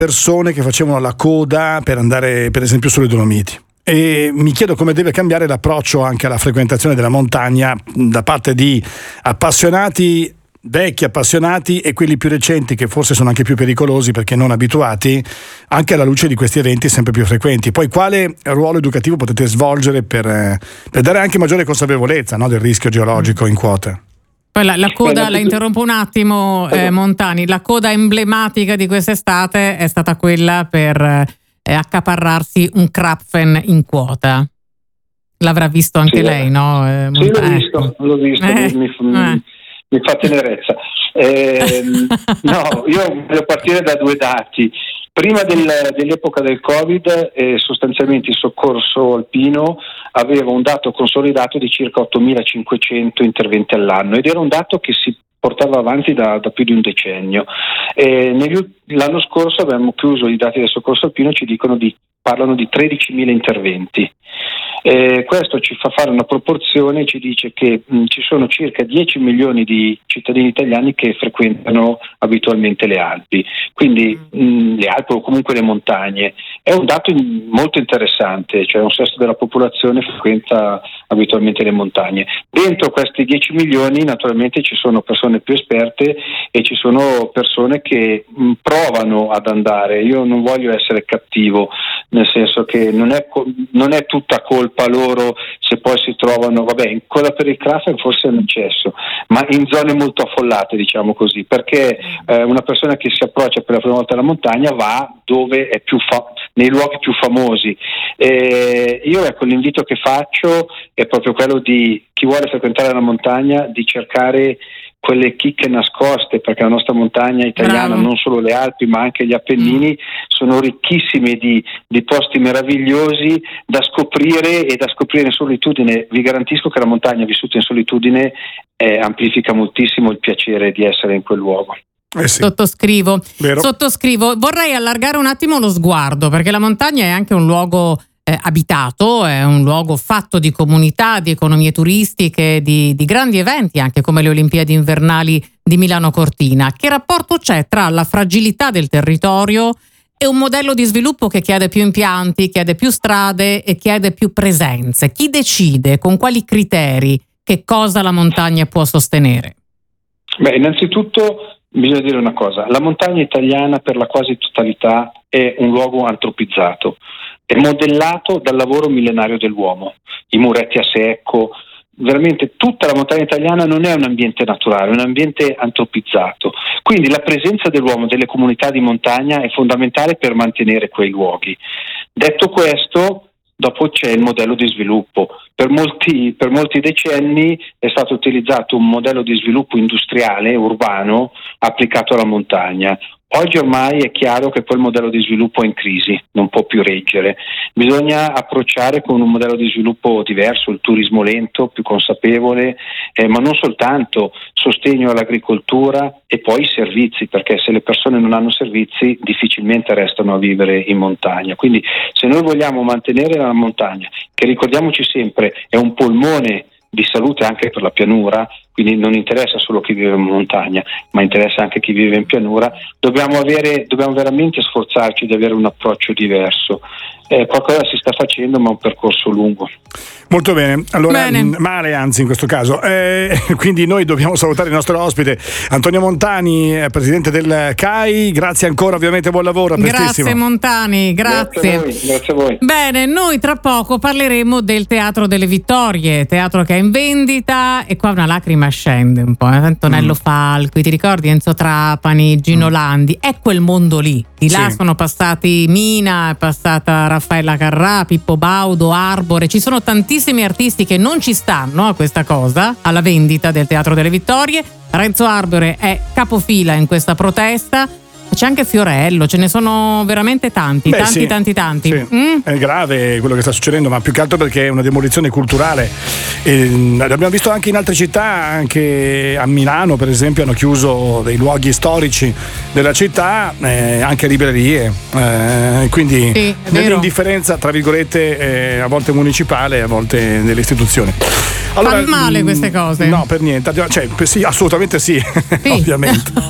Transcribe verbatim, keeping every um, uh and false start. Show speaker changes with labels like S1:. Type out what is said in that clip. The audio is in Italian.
S1: persone che facevano la coda per andare per esempio sulle Dolomiti. E mi chiedo come deve cambiare l'approccio anche alla frequentazione della montagna da parte di appassionati, vecchi appassionati, e quelli più recenti che forse sono anche più pericolosi perché non abituati, anche alla luce di questi eventi sempre più frequenti. Poi quale ruolo educativo potete svolgere per, per dare anche maggiore consapevolezza, no, del rischio geologico in quota?
S2: Poi la, la coda, la interrompo un attimo, eh, Montani, la coda emblematica di quest'estate è stata quella per eh, accaparrarsi un Krapfen in quota. L'avrà visto anche
S3: sì,
S2: lei, no? Eh,
S3: sì, l'ho visto, l'ho visto,
S2: eh,
S3: mi, mi,
S2: eh.
S3: mi fa tenerezza. Eh, no, io voglio partire da due dati. Prima del, dell'epoca del Covid, eh, sostanzialmente il soccorso alpino aveva un dato consolidato di circa ottomilacinquecento interventi all'anno, ed era un dato che si portava avanti da, da più di un decennio. Eh, negli, l'anno scorso abbiamo chiuso i dati del soccorso alpino, ci dicono di, parlano di tredicimila interventi. Eh, questo ci fa fare una proporzione, ci dice che mh, ci sono circa dieci milioni di cittadini italiani che frequentano abitualmente le Alpi, quindi mh, le Alpi o comunque le montagne. È un dato in, molto interessante, cioè un sesto della popolazione frequenta abitualmente le montagne. Dentro questi dieci milioni naturalmente ci sono persone più esperte e ci sono persone che mh, provano ad andare. Io non voglio essere cattivo, nel senso che non è, non è tutta colpa loro se poi si trovano, vabbè, in quella per il Krapfen forse è un eccesso, ma in zone molto affollate, diciamo così, perché eh, una persona che si approccia per la prima volta alla montagna va dove è più fa- nei luoghi più famosi. Eh, io ecco, l'invito che faccio è proprio quello di chi vuole frequentare la montagna di cercare quelle chicche nascoste, perché la nostra montagna italiana,
S2: Bravo.
S3: non solo le Alpi ma anche gli Appennini, mm. sono ricchissime di, di posti meravigliosi da scoprire, e da scoprire in solitudine. Vi garantisco che la montagna vissuta in solitudine eh, amplifica moltissimo il piacere di essere in quel luogo.
S1: Eh sì.
S2: Sottoscrivo.
S1: Vero?
S2: Sottoscrivo. Vorrei allargare un attimo lo sguardo, perché la montagna è anche un luogo Eh, abitato, è un luogo fatto di comunità, di economie turistiche, di, di grandi eventi anche come le Olimpiadi invernali di Milano Cortina. Che rapporto c'è tra la fragilità del territorio e un modello di sviluppo che chiede più impianti, chiede più strade e chiede più presenze? Chi decide, con quali criteri, che cosa la montagna può sostenere?
S3: Beh, innanzitutto bisogna dire una cosa: la montagna italiana per la quasi totalità è un luogo antropizzato, è modellato dal lavoro millenario dell'uomo, i muretti a secco. Veramente tutta la montagna italiana non è un ambiente naturale, è un ambiente antropizzato. Quindi la presenza dell'uomo, delle comunità di montagna, è fondamentale per mantenere quei luoghi. Detto questo, dopo c'è il modello di sviluppo. Per molti, per molti decenni è stato utilizzato un modello di sviluppo industriale, urbano, applicato alla montagna. Oggi ormai è chiaro che quel modello di sviluppo è in crisi, non può più reggere. Bisogna approcciare con un modello di sviluppo diverso, il turismo lento, più consapevole, eh, ma non soltanto, sostegno all'agricoltura e poi i servizi, perché se le persone non hanno servizi difficilmente restano a vivere in montagna. Quindi se noi vogliamo mantenere la montagna, che ricordiamoci sempre è un polmone di salute anche per la pianura, quindi non interessa solo chi vive in montagna, ma interessa anche chi vive in pianura, dobbiamo avere, dobbiamo veramente sforzarci di avere un approccio diverso. Eh, qualcosa si sta facendo, ma è un percorso lungo.
S1: Molto bene, allora
S2: bene.
S1: male anzi in questo caso, eh, quindi noi dobbiamo salutare il nostro ospite Antonio Montani, presidente del C A I. Grazie ancora, ovviamente buon lavoro, a prestissimo.
S2: Grazie Montani, grazie.
S3: Grazie a voi, grazie a voi.
S2: Bene, noi tra poco parleremo del Teatro delle Vittorie, teatro che è in vendita, e qua una lacrima scende un po'. Eh? Antonello mm. Falqui, ti ricordi Enzo Trapani, Gino mm. Landi? È quel mondo lì. Di là sì. sono passati Mina, è passata Raffaella Carrà, Pippo Baudo, Arbore. Ci sono tantissimi artisti che non ci stanno a questa cosa, alla vendita del Teatro delle Vittorie. Renzo Arbore è capofila in questa protesta. C'è anche Fiorello, ce ne sono veramente tanti,
S1: Beh,
S2: tanti,
S1: sì,
S2: tanti, tanti.
S1: Sì.
S2: Mm?
S1: È grave quello che sta succedendo, ma più che altro perché è una demolizione culturale. E l'abbiamo visto anche in altre città, anche a Milano per esempio hanno chiuso dei luoghi storici della città, eh, anche librerie, eh, quindi
S2: sì,
S1: nell'indifferenza tra virgolette eh, a volte municipale, a volte delle istituzioni. Allora,
S2: fanno male queste cose?
S1: No, per niente, cioè, sì, assolutamente sì, sì. ovviamente.